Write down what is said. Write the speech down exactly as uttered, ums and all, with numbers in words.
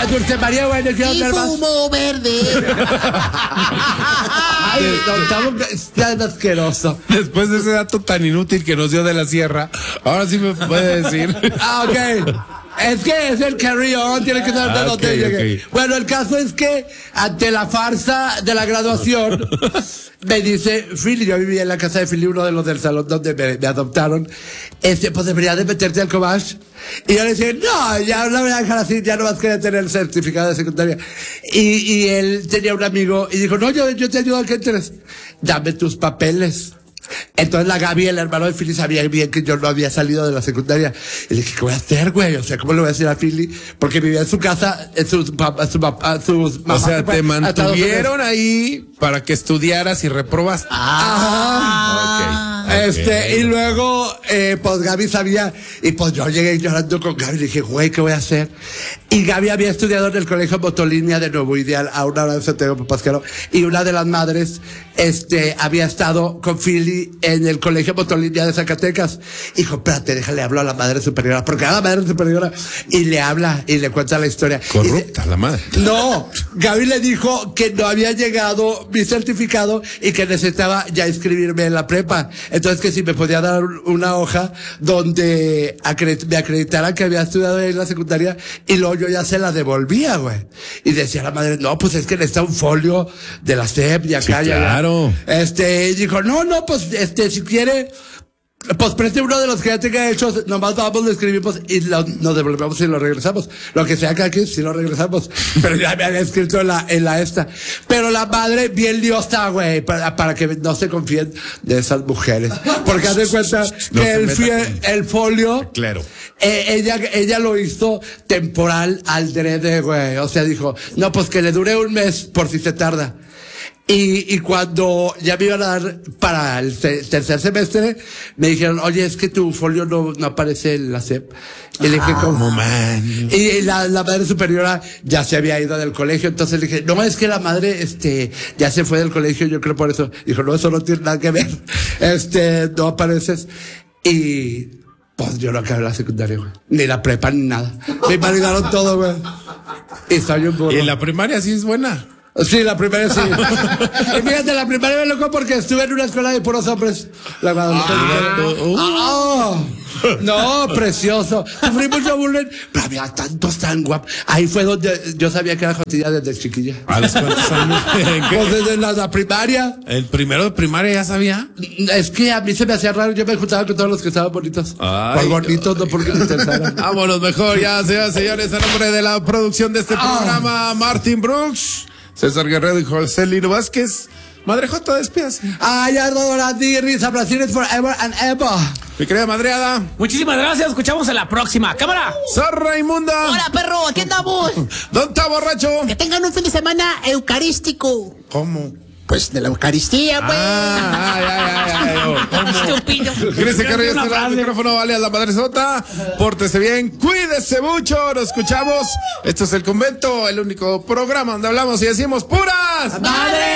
Dulce María, bueno, quiero Y ver más. fumo verde. Ay, no, estamos tan asqueroso. Después de ese dato tan inútil que nos dio de la sierra, ahora sí me puede decir. Ah, ok. Es que es el carry on, tiene que saber de Ah, dónde ok, llegue. ok. Bueno, el caso es que ante la farsa de la graduación, me dice Philly, yo vivía en la casa de Philly, uno de los del salón donde me, me adoptaron, este, pues debería de meterte al Cobash. Y yo le decía, no, ya no voy a dejar así, ya no vas a querer tener el certificado de secundaria. Y, y él tenía un amigo y dijo, no, yo, yo te ayudo a que entres. Dame tus papeles. Entonces la Gaby, el hermano de Philly, sabía bien que yo no había salido de la secundaria. Y le dije, ¿qué voy a hacer, güey? O sea, ¿cómo le voy a decir a Philly? Porque vivía en su casa, en sus papás, su papá, sus O mamás. sea, te mantuvieron ahí para que estudiaras y reprobaste. Ajá. Ok. Este, Ok. y luego, eh, pues Gaby sabía, y pues yo llegué llorando con Gaby y le dije, güey, ¿qué voy a hacer? Y Gaby había estudiado en el colegio Motolinia de Nuevo Ideal, a una hora de Santiago Papasquero, y una de las madres, este, había estado con Philly en el colegio Motolinia de Zacatecas. Y dijo, espérate, déjale, hablo a la madre superiora, porque a la madre superiora, y le habla, y le cuenta la historia. Corrupta la madre. No, Gaby le dijo que no había llegado mi certificado y que necesitaba ya inscribirme en la prepa. Entonces que si me podía dar una hoja donde acredit- me acreditara que había estudiado en la secundaria y luego yo ya se la devolvía, güey. Y decía la madre, no, pues es que necesita un folio de la S E P y acá Sí, y allá. claro. Este, y dijo, no, no, pues este, si quiere, pues preste uno de los que ya tenga hechos, nomás vamos, lo escribimos y lo, nos devolvemos y lo regresamos. Lo que sea que aquí, si lo regresamos. Pero ya me había escrito en la, en la esta. Pero la madre bien liosa, güey, para, para que no se confíen de esas mujeres. Porque haz de cuenta No que se el, meta fie- con- el folio, Claro. eh, ella, ella lo hizo temporal al drede, güey. O sea, dijo, no, pues que le dure un mes por si se tarda. Y, y cuando ya me iban a dar para el se- tercer semestre, me dijeron, oye, es que tu folio no, no aparece en la S E P. Y le dije, ¿cómo? man. Y la, la madre superiora ya se había ido del colegio, entonces le dije, no, es que la madre, este, ya se fue del colegio, yo creo por eso. Dijo, no, eso no tiene nada que ver. Este, no apareces. Y, pues yo no acabé la secundaria, güey. Ni la prepa, ni nada. Me invalidaron todo, güey. Y soy un burro. Y la primaria sí es buena. Sí, la primaria sí. Y fíjate, la primaria me loco porque estuve en una escuela de puros hombres. La Guadalupe. Ah, Ah, no, precioso. Sufrí mucho bullying, pero había tantos tan guapos. Ahí fue donde yo sabía que era jotilla desde chiquilla. ¿A los cuántos años? ¿En qué? Pues desde la, la primaria. ¿El primero de primaria ya sabía? Es que a mí se me hacía raro. Yo me juntaba con todos los que estaban bonitos. Ay, por bonitos, no porque me interesaran. Vámonos mejor ya, señoras y señores, a nombre de la producción de este programa, Martin Brooks, César Guerrero y José Lino Vázquez. Madre Jota, despídase. Ay, adoro ti, risa, Brasil forever and ever. Mi querida madreada, Muchísimas gracias, escuchamos en la próxima. ¡Cámara! Sor Raimunda. Hola, perro, aquí andamos. ¿Dónde está borracho? Que tengan un fin de semana eucarístico. ¿Cómo? Pues de la Eucaristía, pues. Ah, ay, ay, ay, ay, oh, ¿cómo? Estúpido. Fíjese que Una está el frase. micrófono, vale a la madresota. Pórtese bien, cuídese mucho, nos escuchamos. Esto es El Convento, el único programa donde hablamos y decimos puras. ¡Madre!